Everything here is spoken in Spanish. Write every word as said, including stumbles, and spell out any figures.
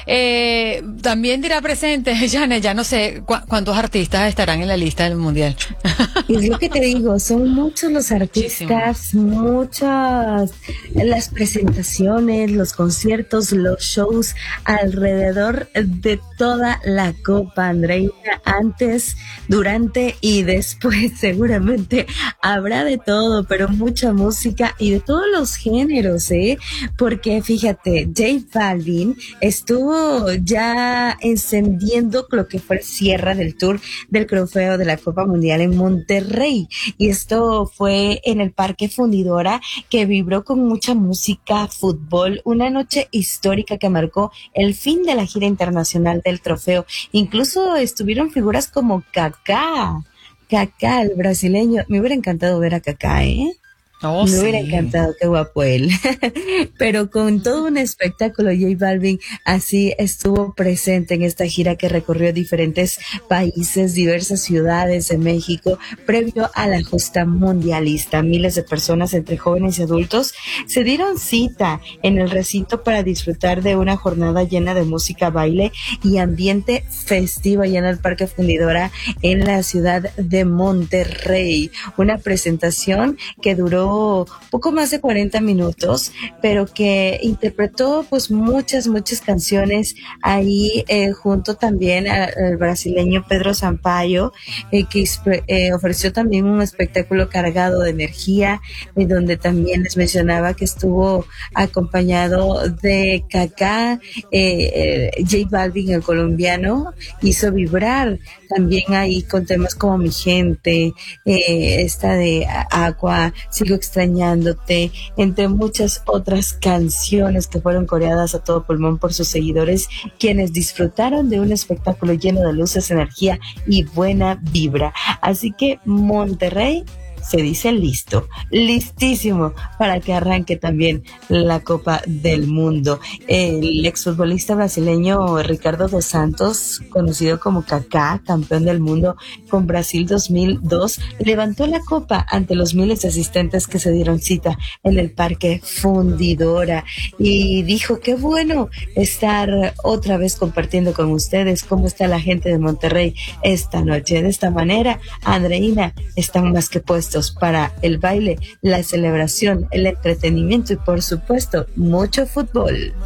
Eh, también dirá presente, Janet, ya no sé cu- cuántos artistas estarán en la lista del mundial. Y es lo que te digo, son muchos los Muchísimo. artistas, muchas las presentaciones, los conciertos, los shows alrededor de toda la Copa, Andreina. Antes, durante y después seguramente habrá de todo, pero mucha música y de todos los géneros, ¿eh? Porque fíjate, J Balvin estuvo ya encendiendo lo que fue el cierre del tour del trofeo de la Copa Mundial en Monterrey. Y esto fue en el Parque Fundidora, que vibró con mucha música, fútbol, una noche histórica que marcó el fin de la gira internacional del trofeo. Incluso estuvieron figuras como Kaká. Kaká, el brasileño. Me hubiera encantado ver a Kaká, ¿eh? Oh, Me hubiera sí. encantado, qué guapo él. Pero con todo un espectáculo, J Balvin así estuvo presente en esta gira que recorrió diferentes países, diversas ciudades de México, previo a la justa mundialista. Miles de personas, entre jóvenes y adultos, se dieron cita en el recinto para disfrutar de una jornada llena de música, baile y ambiente festivo allá en el Parque Fundidora en la ciudad de Monterrey. Una presentación que duró poco más de cuarenta minutos, pero que interpretó pues muchas, muchas canciones ahí, eh, junto también al, al brasileño Pedro Sampaio, eh, que eh, ofreció también un espectáculo cargado de energía, eh, donde también les mencionaba que estuvo acompañado de Kaká, eh, eh, J Balvin, el colombiano, hizo vibrar también ahí con temas como Mi Gente, eh, esta de Agua, Sigo Extrañándote, entre muchas otras canciones que fueron coreadas a todo pulmón por sus seguidores, quienes disfrutaron de un espectáculo lleno de luces, energía y buena vibra. Así que Monterrey se dice listo, listísimo para que arranque también la Copa del Mundo. El exfutbolista brasileño Ricardo dos Santos, conocido como Kaká, campeón del mundo con Brasil dos mil dos, levantó la copa ante los miles de asistentes que se dieron cita en el Parque Fundidora y dijo: qué bueno estar otra vez compartiendo con ustedes cómo está la gente de Monterrey esta noche. De esta manera, Andreina, están más que puestos para el baile, la celebración, el entretenimiento y por supuesto mucho fútbol.